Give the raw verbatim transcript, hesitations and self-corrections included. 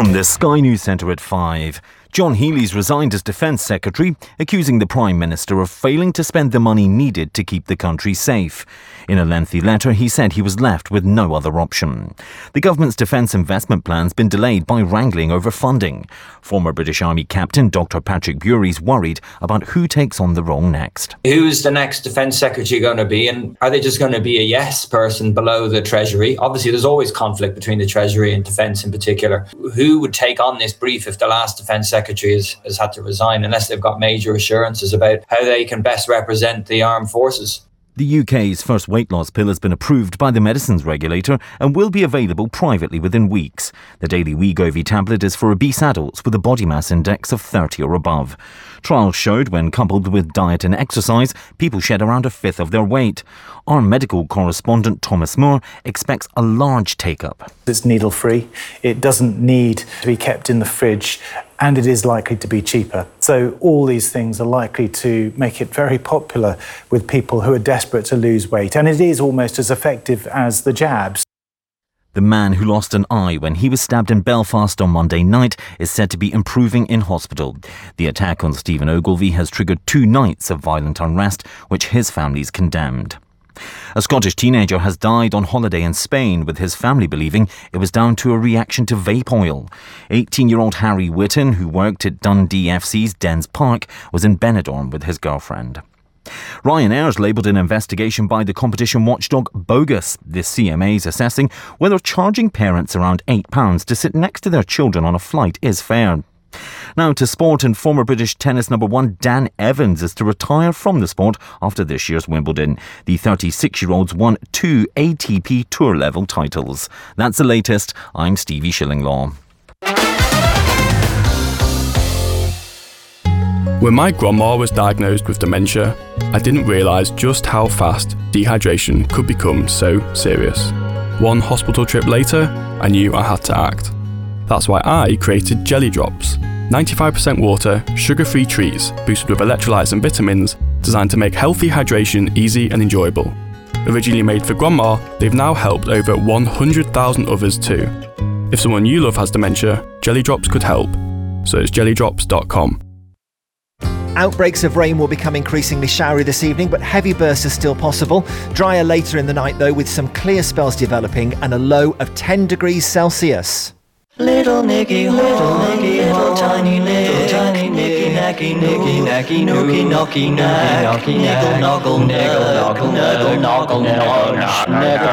From the Sky News Centre at five. John Healey's resigned as Defence Secretary, accusing the Prime Minister of failing to spend the money needed to keep the country safe. In a lengthy letter, he said he was left with no other option. The government's defence investment plan's been delayed by wrangling over funding. Former British Army Captain Doctor Patrick Bury's worried about who takes on the role next. Who's the next Defence Secretary going to be, and are they just going to be a yes person below the Treasury? Obviously, there's always conflict between the Treasury and Defence in particular. Who would take on this brief if the last Defence Secretary Has, has had to resign, unless they've got major assurances about how they can best represent the armed forces? The U K's first weight loss pill has been approved by the medicines regulator and will be available privately within weeks. The daily Wegovy tablet is for obese adults with a body mass index of thirty or above. Trials showed when coupled with diet and exercise, people shed around a fifth of their weight. Our medical correspondent Thomas Moore expects a large take-up. It's needle-free, it doesn't need to be kept in the fridge, and it is likely to be cheaper. So all these things are likely to make it very popular with people who are desperate to lose weight, and it is almost as effective as the jabs. The man who lost an eye when he was stabbed in Belfast on Monday night is said to be improving in hospital. The attack on Stephen Ogilvie has triggered two nights of violent unrest, which his family's condemned. A Scottish teenager has died on holiday in Spain, with his family believing it was down to a reaction to vape oil. eighteen-year-old Harry Whitten, who worked at Dundee F C's Dens Park, was in Benidorm with his girlfriend. Ryanair's labelled an investigation by the competition watchdog bogus. The C M A is assessing whether charging parents around eight pounds to sit next to their children on a flight is fair. Now to sport, and former British tennis number one Dan Evans is to retire from the sport after this year's Wimbledon. The thirty-six-year-old's won two A T P Tour level titles. That's the latest. I'm Stevie Shillinglaw. When my grandma was diagnosed with dementia, I didn't realise just how fast dehydration could become so serious. One hospital trip later, I knew I had to act. That's why I created Jelly Drops. ninety-five percent water, sugar-free treats, boosted with electrolytes and vitamins, designed to make healthy hydration easy and enjoyable. Originally made for grandma, they've now helped over one hundred thousand others too. If someone you love has dementia, Jelly Drops could help. Search jelly drops dot com. Outbreaks of rain will become increasingly showery this evening, but heavy bursts are still possible. Drier later in the night though, with some clear spells developing and a low of ten degrees Celsius. Little Nicky, little Nicky, little tiny, little tiny Nicky, Nacky, Nicky, Nacky, Nookie, Knocky, Nacky, Niggle, Noggle, Niggle, Noggle, Niggle, Noggle, Noggle, Niggle.